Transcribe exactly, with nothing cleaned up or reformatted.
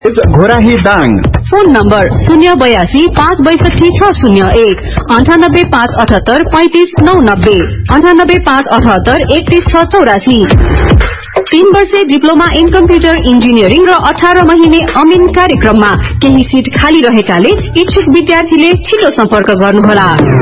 Ghorahi Dang. Phone number शून्य बयासी पाँच बैसठी छ शून्य एक अन्ठानब्बे पाँच अठहत्तर पैंतिस नौ नब्बे अन्ठानब्बे पाँच अठहत्तर एकतीस छ चौरासी। तीन वर्षे डिप्लोमा इन कम्प्युटर इन्जिनियरिङ र अठार महिने अमिन कार्यक्रममा केही सीट खाली रहेकाले इच्छुक विद्यार्थीले छिटो सम्पर्क गर्नुहोला।